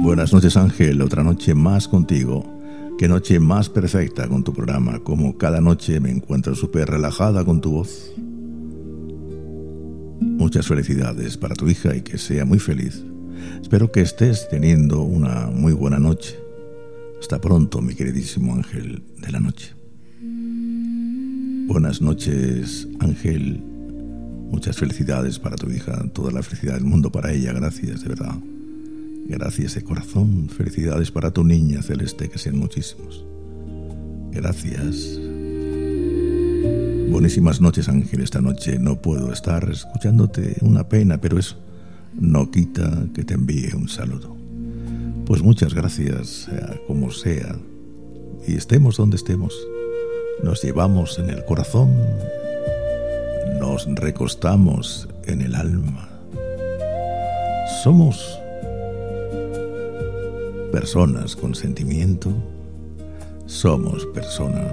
Buenas noches, Ángel, otra noche más contigo. Qué noche más perfecta con tu programa. Como cada noche me encuentro súper relajada con tu voz. Muchas felicidades para tu hija y que sea muy feliz. Espero que estés teniendo una muy buena noche. Hasta pronto, mi queridísimo ángel de la noche. Buenas noches, Ángel. Muchas felicidades para tu hija. Toda la felicidad del mundo para ella. Gracias, de verdad. Gracias de corazón. Felicidades para tu niña Celeste, que sean muchísimos. Gracias. Buenísimas noches, Ángel. Esta noche no puedo estar escuchándote, una pena, pero eso no quita que te envíe un saludo. Pues muchas gracias, sea como sea, y estemos donde estemos, nos llevamos en el corazón, nos recostamos en el alma. Somos personas con sentimiento, somos personas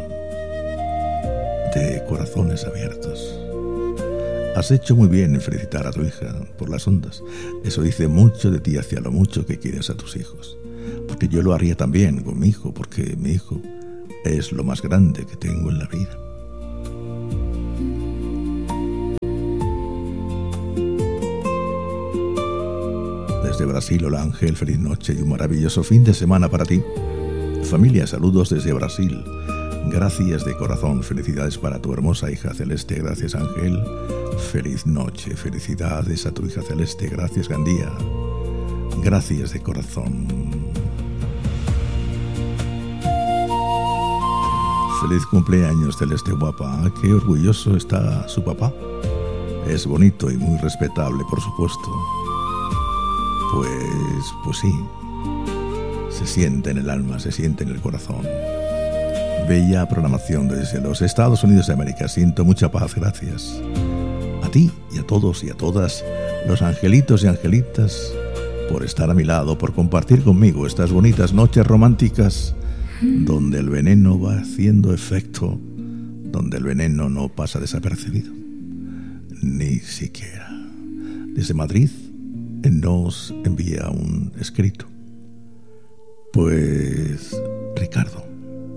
de corazones abiertos. Has hecho muy bien en felicitar a tu hija por las ondas. Eso dice mucho de ti hacia lo mucho que quieres a tus hijos. Porque yo lo haría también con mi hijo, porque mi hijo es lo más grande que tengo en la vida. Desde Brasil, hola Ángel, feliz noche y un maravilloso fin de semana para ti. Familia, saludos desde Brasil. Gracias de corazón, felicidades para tu hermosa hija Celeste, gracias Ángel. Feliz noche, felicidades a tu hija Celeste, gracias Gandía. Gracias de corazón. Feliz cumpleaños Celeste guapa, qué orgulloso está su papá. Es bonito y muy respetable, por supuesto. Pues sí, se siente en el alma, se siente en el corazón. Bella programación desde los Estados Unidos de América. Siento mucha paz, gracias a ti y a todos y a todas los angelitos y angelitas por estar a mi lado, por compartir conmigo estas bonitas noches románticas donde el veneno va haciendo efecto, donde el veneno no pasa desapercibido, ni siquiera. Desde Madrid nos envía un escrito, pues Ricardo,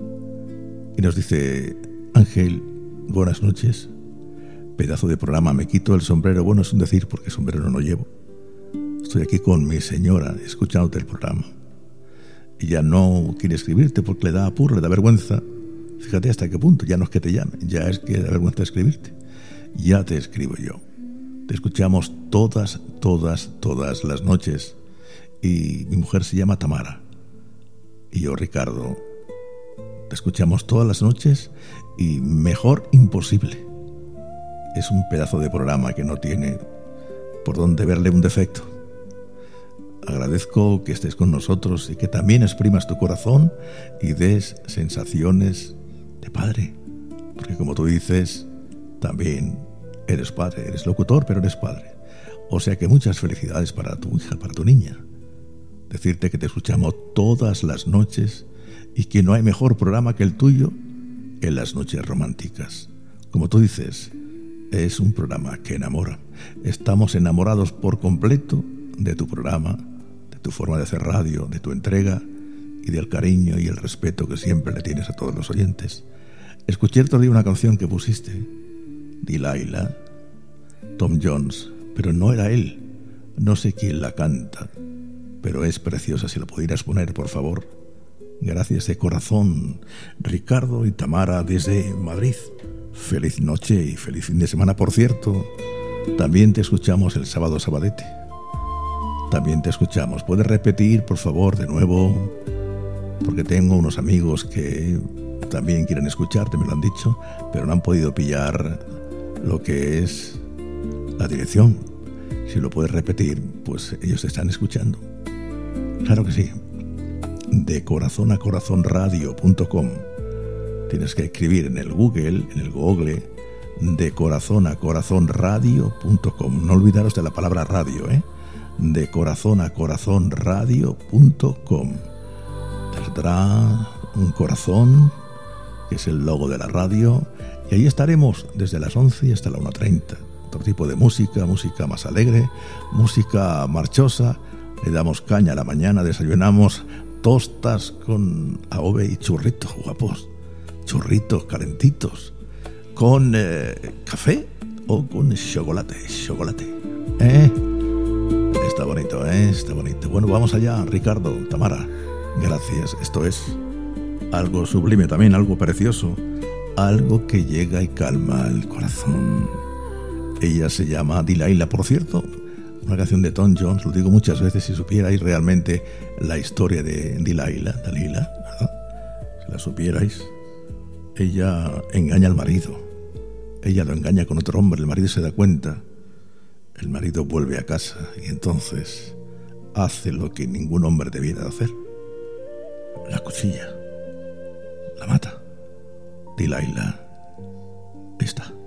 y nos dice: Ángel, buenas noches, pedazo de programa, me quito el sombrero. Bueno, es un decir porque sombrero no llevo. Estoy aquí con mi señora escuchándote el programa. Ella no quiere escribirte porque le da apuro, le da vergüenza. Fíjate hasta qué punto, ya no es que te llame, ya es que da vergüenza escribirte. Ya te escribo yo. Te escuchamos todas las noches. Y mi mujer se llama Tamara. Y yo, Ricardo, te escuchamos todas las noches y mejor imposible. Es un pedazo de programa que no tiene por dónde verle un defecto. Agradezco que estés con nosotros y que también exprimas tu corazón y des sensaciones de padre. Porque como tú dices, también eres padre, eres locutor, pero eres padre. O sea que muchas felicidades para tu hija, para tu niña. Decirte que te escuchamos todas las noches y que no hay mejor programa que el tuyo en las noches románticas. Como tú dices, es un programa que enamora. Estamos enamorados por completo de tu programa, de tu forma de hacer radio, de tu entrega y del cariño y el respeto que siempre le tienes a todos los oyentes. Escuché el otro día una canción que pusiste, Delilah, Tom Jones, pero no era él. No sé quién la canta, pero es preciosa. Si lo pudieras poner, por favor. Gracias de corazón, Ricardo y Tamara desde Madrid. Feliz noche y feliz fin de semana, por cierto. También te escuchamos el sábado sabadete. También te escuchamos. ¿Puedes repetir, por favor, de nuevo? Porque tengo unos amigos que también quieren escucharte, me lo han dicho, pero no han podido pillar lo que es la dirección. Si lo puedes repetir, pues ellos te están escuchando. Claro que sí. De corazón a corazonradio.com. Tienes que escribir en el Google, de corazón a corazonradio.com. No olvidaros de la palabra radio, de corazón a corazonradio.com. Te saldrá un corazón, que es el logo de la radio, y ahí estaremos desde las 11 hasta la 1:30. Otro tipo de música, música más alegre, música marchosa, le damos caña a la mañana, desayunamos tostas con aove y churritos guapos, churritos calentitos, con café o con chocolate. Está bonito, está bonito. Bueno, vamos allá, Ricardo, Tamara, gracias. Esto es algo sublime también, algo precioso, algo que llega y calma el corazón. Ella se llama Delilah, por cierto, una canción de Tom Jones, lo digo muchas veces, si supierais realmente la historia de Delilah, ¿verdad? Si la supierais, ella engaña al marido, ella lo engaña con otro hombre, el marido se da cuenta, el marido vuelve a casa y entonces hace lo que ningún hombre debiera hacer, la cuchilla, la mata. Delilah está.